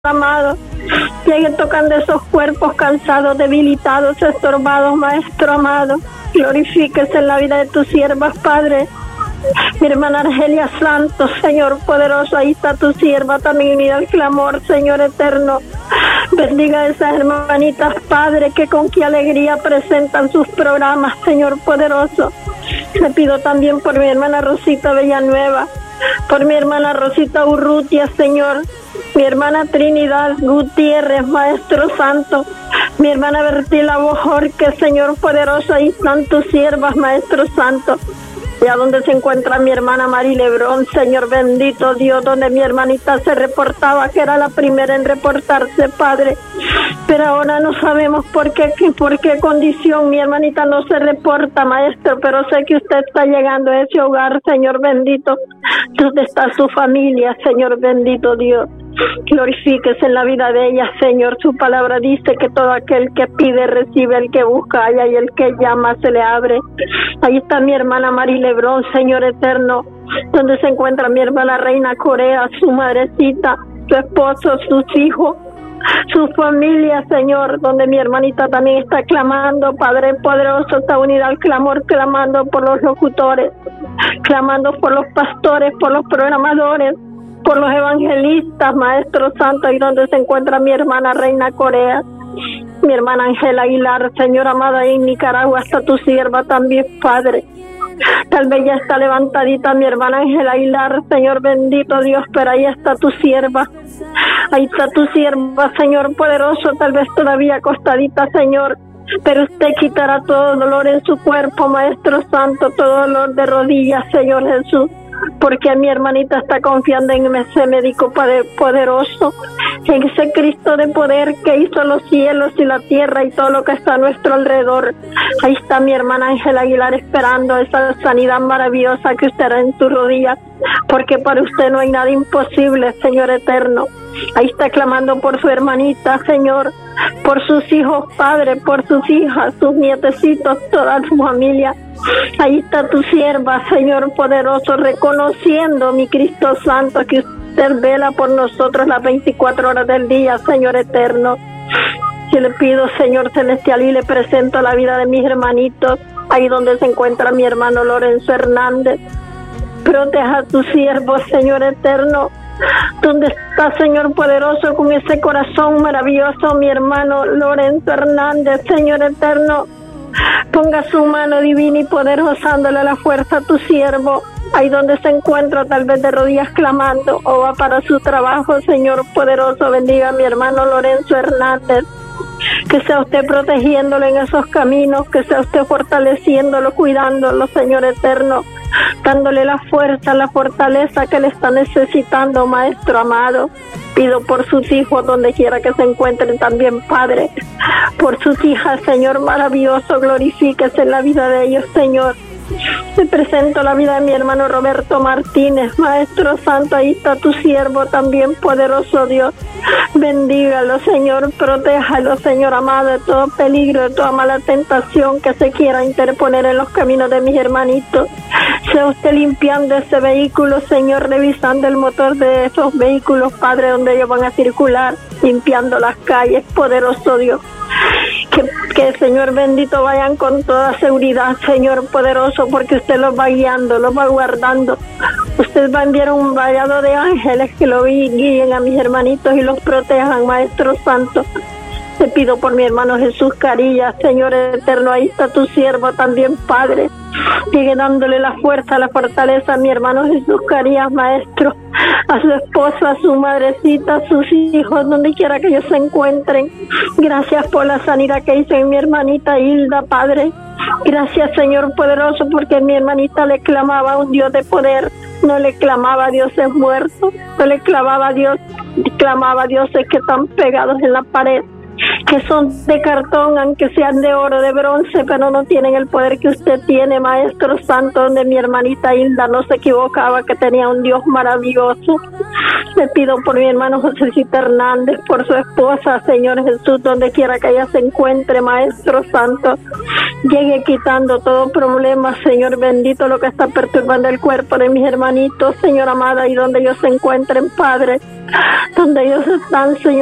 amado. Llegue tocando esos cuerpos cansados, debilitados, estorbados, Maestro amado. Glorifíquese en la vida de tus siervas, Padre. Mi hermana Argelia Santos, Señor poderoso, ahí está tu sierva también unida al clamor, Señor eterno. Bendiga a esas hermanitas, Padre, que con qué alegría presentan sus programas, Señor poderoso. Le pido también por mi hermana Rosita Villanueva, por mi hermana Rosita Urrutia, Señor, mi hermana Trinidad Gutiérrez, Maestro Santo, mi hermana Bertila Bojorque, Señor poderoso, ahí están tus siervas, Maestro Santo. Ya donde se encuentra mi hermana Mari Lebrón, Señor bendito Dios, donde mi hermanita se reportaba, que era la primera en reportarse, Padre. Pero ahora no sabemos por qué condición mi hermanita no se reporta, Maestro, pero sé que usted está llegando a ese hogar, Señor bendito, donde está su familia, Señor bendito Dios. Glorifíquese en la vida de ella, Señor. Su palabra dice que todo aquel que pide recibe, el que busca halla y el que llama se le abre. Ahí está mi hermana Mari Lebrón, Señor eterno, donde se encuentra mi hermana Reina Corea, su madrecita, su esposo, sus hijos, su familia, Señor, donde mi hermanita también está clamando, Padre poderoso, está unida al clamor, clamando por los locutores, clamando por los pastores, por los programadores, por los evangelistas, Maestro Santo, ahí donde se encuentra mi hermana Reina Corea, mi hermana Ángela Aguilar, Señor amada, ahí en Nicaragua está tu sierva también, Padre. Tal vez ya está levantadita mi hermana Ángela Aguilar, Señor bendito Dios, pero ahí está tu sierva. Ahí está tu sierva, Señor poderoso, tal vez todavía acostadita, Señor, pero usted quitará todo dolor en su cuerpo, Maestro Santo, todo dolor de rodillas, Señor Jesús, porque mi hermanita está confiando en ese médico poderoso, en ese Cristo de poder que hizo los cielos y la tierra y todo lo que está a nuestro alrededor. Ahí está mi hermana Ángela Aguilar esperando esa sanidad maravillosa que usted hará en sus rodillas, porque para usted no hay nada imposible, Señor eterno. Ahí está clamando por su hermanita, Señor, por sus hijos, Padre, por sus hijas, sus nietecitos, toda su familia. Ahí está tu sierva, Señor poderoso, reconociendo, mi Cristo Santo, que usted vela por nosotros las 24 horas del día, Señor eterno. Yo le pido, Señor celestial, y le presento la vida de mis hermanitos, ahí donde se encuentra mi hermano Lorenzo Hernández. Proteja a tu siervo, Señor eterno, donde está, Señor poderoso, con ese corazón maravilloso, mi hermano Lorenzo Hernández, Señor eterno. Ponga su mano divina y poderosa, dándole la fuerza a tu siervo, ahí donde se encuentra, tal vez de rodillas clamando, o va para su trabajo, Señor poderoso. Bendiga a mi hermano Lorenzo Hernández, que sea usted protegiéndolo en esos caminos, que sea usted fortaleciéndolo, cuidándolo, Señor eterno, dándole la fuerza, la fortaleza que le está necesitando, Maestro amado. Pido por sus hijos, donde quiera que se encuentren también, Padre, por sus hijas, Señor maravilloso, glorifíquese en la vida de ellos, Señor. Te presento la vida de mi hermano Roberto Martínez, Maestro Santo, ahí está tu siervo también, poderoso Dios. Bendígalo, Señor, protéjalo, Señor amado, de todo peligro, de toda mala tentación que se quiera interponer en los caminos de mis hermanitos. Sea usted limpiando ese vehículo, Señor, revisando el motor de esos vehículos, Padre, donde ellos van a circular, limpiando las calles, poderoso Dios. Que Señor bendito vayan con toda seguridad, Señor poderoso, porque usted los va guiando, los va guardando. Usted va a enviar un vallado de ángeles que lo guíen a mis hermanitos y los protejan, Maestro Santo. Te pido por mi hermano Jesús Carillas, Señor eterno, ahí está tu siervo también, Padre. Sigue dándole la fuerza, la fortaleza a mi hermano Jesús Carillas, Maestro, a su esposa, a su madrecita, a sus hijos, donde quiera que ellos se encuentren. Gracias por la sanidad que hizo en mi hermanita Hilda, Padre. Gracias, Señor poderoso, porque mi hermanita le clamaba a un Dios de poder, no le clamaba a dioses muertos, no le clamaba a Dios, clamaba a dioses que están pegados en la pared, que son de cartón, aunque sean de oro, de bronce, pero no tienen el poder que usted tiene, Maestro Santo, donde mi hermanita Hilda no se equivocaba, que tenía un Dios maravilloso. Le pido por mi hermano Josecito Hernández, por su esposa, Señor Jesús, donde quiera que ella se encuentre, Maestro Santo, llegue quitando todo problema, Señor bendito, lo que está perturbando el cuerpo de mis hermanitos, Señor amada, y donde ellos se encuentren, Padre, donde ellos están, Señor.